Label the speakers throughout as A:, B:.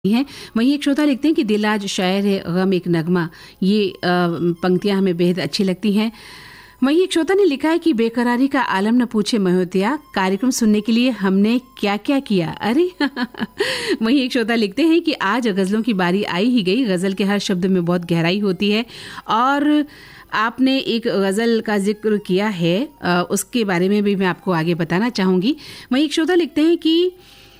A: हैं। वहीं एक श्रोता लिखते हैं कि दिल आज शायर है, गम एक नगमा। ये पंक्तियां हमें बेहद अच्छी लगती हैं। वहीं एक श्रोता ने लिखा है कि बेकरारी का आलम न पूछे महोदया, कार्यक्रम सुनने के लिए हमने क्या क्या किया। अरे वहीं एक श्रोता लिखते हैं कि आज गजलों की बारी आई ही गई। गजल के हर शब्द में बहुत गहराई होती है और आपने एक गज़ल का जिक्र किया है, उसके बारे में भी मैं आपको आगे बताना चाहूँगी। वहीं एक श्रोता लिखते हैं कि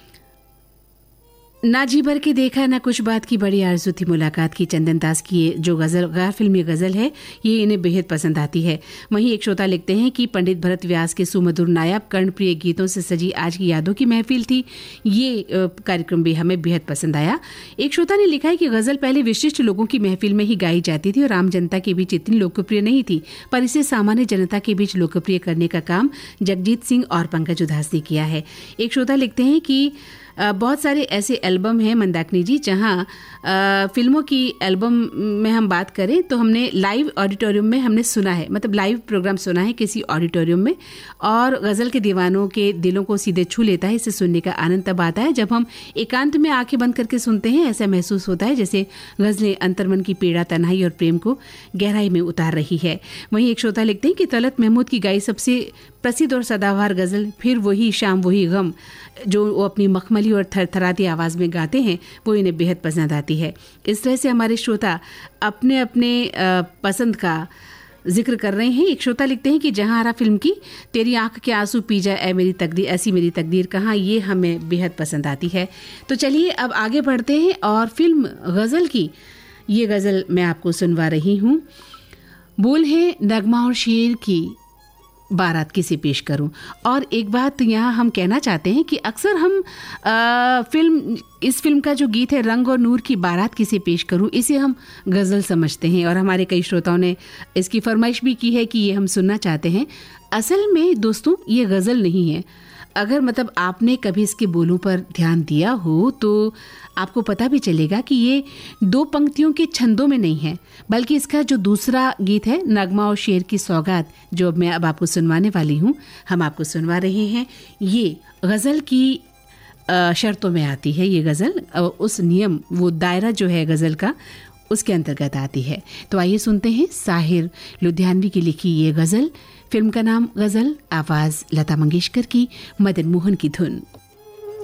A: ना जी भर के देखा ना कुछ बात की, बड़ी आरज़ू थी मुलाकात की। चंदन दास की जो गज़ल गैर फिल्मी गज़ल है, ये इन्हें बेहद पसंद आती है। वहीं एक श्रोता लिखते हैं कि पंडित भरत व्यास के सुमधुर नायाब कर्णप्रिय गीतों से सजी आज की यादों की महफिल थी। ये कार्यक्रम भी हमें बेहद पसंद आया। एक श्रोता ने लिखा है कि गज़ल पहले विशिष्ट लोगों की महफिल में ही गाई जाती थी और आम जनता के बीच इतनी लोकप्रिय नहीं थी, पर इसे सामान्य जनता के बीच लोकप्रिय करने का काम जगजीत सिंह और पंकज उधास ने किया है। एक श्रोता लिखते हैं कि बहुत सारे ऐसे एल्बम हैं मंदाकिनी जी, जहां फिल्मों की एल्बम में हम बात करें तो हमने लाइव ऑडिटोरियम में हमने सुना है, मतलब लाइव प्रोग्राम सुना है किसी ऑडिटोरियम में, और गज़ल के दीवानों के दिलों को सीधे छू लेता है। इसे सुनने का आनंद तब आता है जब हम एकांत में आंखें बंद करके सुनते हैं। ऐसा महसूस होता है जैसे गज़लें अंतर्मन की पीड़ा, तन्हाई और प्रेम को गहराई में उतार रही है। वहीं एक श्रोता लिखते हैं कि तलत महमूद की गाई सबसे प्रसिद्ध और सदाबहार गज़ल फिर वही शाम वही गम, जो वो अपनी मखमली और थरथराती आवाज़ में गाते हैं, वो इन्हें बेहद पसंद आती है। इस तरह से हमारे श्रोता अपने अपने पसंद का जिक्र कर रहे हैं। एक श्रोता लिखते हैं कि जहां हरा फिल्म की तेरी आंख के आंसू पी जाए ऐ मेरी तकदीर, ऐसी मेरी तकदीर कहाँ, ये हमें बेहद पसंद आती है। तो चलिए अब आगे बढ़ते हैं और फिल्म गज़ल की ये गज़ल मैं आपको सुनवा रही हूँ। बोल है नगमा और शेर की, बारात किसे पेश करूं। और एक बात यहाँ हम कहना चाहते हैं कि अक्सर हम इस फिल्म का जो गीत है रंग और नूर की बारात किसे पेश करूं, इसे हम गज़ल समझते हैं और हमारे कई श्रोताओं ने इसकी फरमाइश भी की है कि ये हम सुनना चाहते हैं। असल में दोस्तों ये गज़ल नहीं है। अगर मतलब आपने कभी इसके बोलों पर ध्यान दिया हो तो आपको पता भी चलेगा कि ये दो पंक्तियों के छंदों में नहीं है, बल्कि इसका जो दूसरा गीत है नगमा और शेर की सौगात, जो मैं अब आपको सुनवाने वाली हूँ, हम आपको सुनवा रहे हैं, ये गज़ल की शर्तों में आती है। ये गज़ल उस नियम, वो दायरा जो है गज़ल का, उसके अंतर्गत आती है। तो आइए सुनते हैं साहिर लुधियानवी की लिखी ये गज़ल। फिल्म का नाम गज़ल, आवाज़ लता मंगेशकर की, मदन मोहन की धुन।